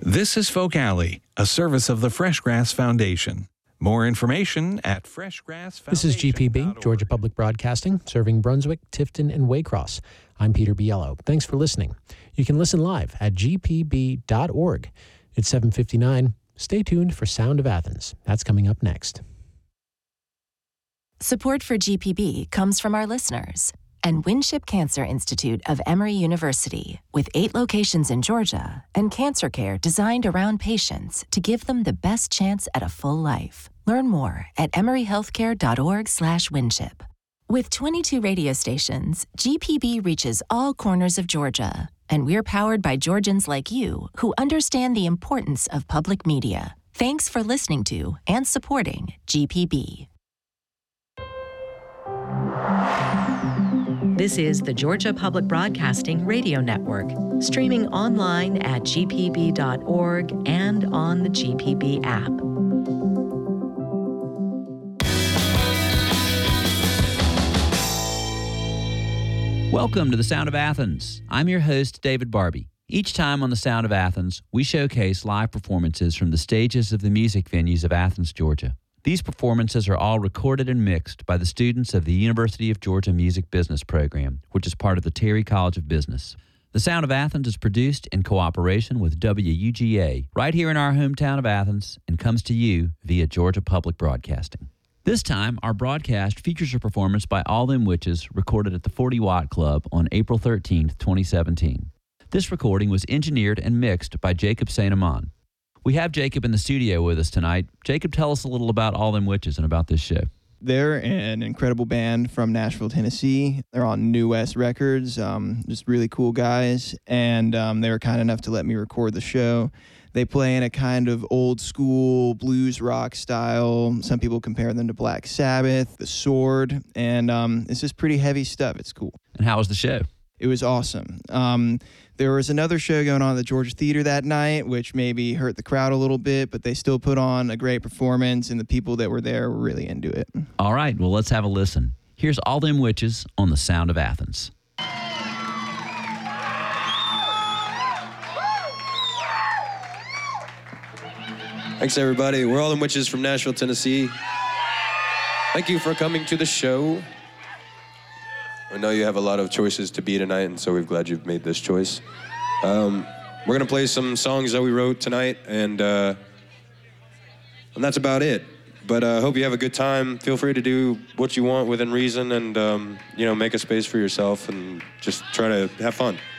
This is Folk Alley, a service of the Freshgrass Foundation. More information at freshgrassfoundation.org. This is GPB, Georgia Public Broadcasting, serving Brunswick, Tifton, and Waycross. I'm Peter Biello. Thanks for listening. You can listen live at gpb.org. It's 7:59. Stay tuned for Sound of Athens. That's coming up next. Support for GPB comes from our listeners and Winship Cancer Institute of Emory University, with 8 locations in Georgia and cancer care designed around patients to give them the best chance at a full life. Learn more at emoryhealthcare.org/winship. With 22 radio stations, GPB reaches all corners of Georgia, and we're powered by Georgians like you who understand the importance of public media. Thanks for listening to and supporting GPB. This is the Georgia Public Broadcasting Radio Network, streaming online at gpb.org and on the GPB app. Welcome to the Sound of Athens. I'm your host, David Barbie. Each time on the Sound of Athens, we showcase live performances from the stages of the music venues of Athens, Georgia. These performances are all recorded and mixed by the students of the University of Georgia Music Business Program, which is part of the Terry College of Business. The Sound of Athens is produced in cooperation with WUGA, right here in our hometown of Athens, and comes to you via Georgia Public Broadcasting. This time, our broadcast features a performance by All Them Witches recorded at the 40 Watt Club on April 13th, 2017. This recording was engineered and mixed by Jacob St. Amand. We have Jacob in the studio with us tonight. Jacob, tell us a little about All Them Witches and about this show. They're an incredible band from Nashville, Tennessee. They're on New West Records, just really cool guys, and they were kind enough to let me record the show. They play in a kind of old school blues rock style. Some people compare them to Black Sabbath, The Sword, and it's just pretty heavy stuff. It's cool. And how was the show? It was awesome. There was another show going on at the Georgia Theater that night, which maybe hurt the crowd a little bit, but they still put on a great performance, and the people that were there were really into it. All right, well, let's have a listen. Here's All Them Witches on the Sound of Athens. Thanks, everybody. We're All Them Witches from Nashville, Tennessee. Thank you for coming to the show. I know you have a lot of choices to be tonight, and so we're glad you've made this choice. We're going to play some songs that we wrote tonight, and that's about it. But I hope you have a good time. Feel free to do what you want within reason and, make a space for yourself and just try to have fun.